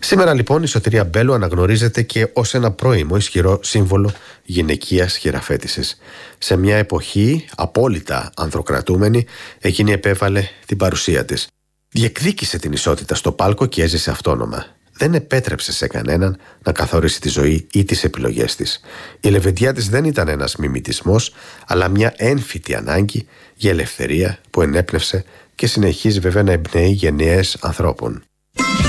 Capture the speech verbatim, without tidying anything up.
Σήμερα λοιπόν η Σωτηρία Μπέλου αναγνωρίζεται και ως ένα πρώιμο ισχυρό σύμβολο γυναικείας χειραφέτησης. Σε μια εποχή απόλυτα ανδροκρατούμενη, εκείνη επέβαλε την παρουσία της. Διεκδίκησε την ισότητα στο πάλκο και έζησε αυτόνομα. Δεν επέτρεψε σε κανέναν να καθορίσει τη ζωή ή τις επιλογές της. Η Λεβεντιά της δεν ήταν ένας μιμητισμός, αλλά μια έμφυτη ανάγκη για ελευθερία που ενέπνευσε και συνεχίζει βέβαια να εμπνέει γενιές ανθρώπων.